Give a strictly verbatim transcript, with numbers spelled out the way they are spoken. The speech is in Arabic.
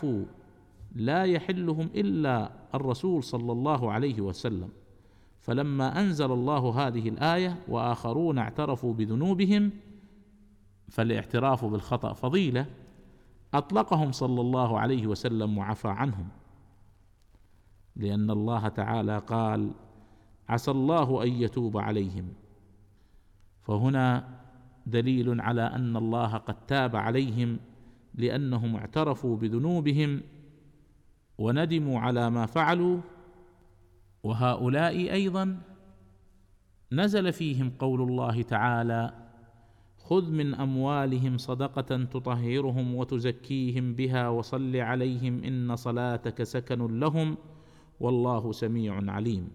عفوا لا يحلهم إلا الرسول صلى الله عليه وسلم. فلما أنزل الله هذه الآية وآخرون اعترفوا بذنوبهم، فالاعتراف بالخطأ فضيلة، أطلقهم صلى الله عليه وسلم وعفى عنهم، لأن الله تعالى قال عسى الله أن يتوب عليهم. فهنا دليل على أن الله قد تاب عليهم لأنهم اعترفوا بذنوبهم وندموا على ما فعلوا. وهؤلاء أيضا نزل فيهم قول الله تعالى خذ من أموالهم صدقة تطهرهم وتزكيهم بها وصل عليهم إن صلاتك سكن لهم والله سميع عليم.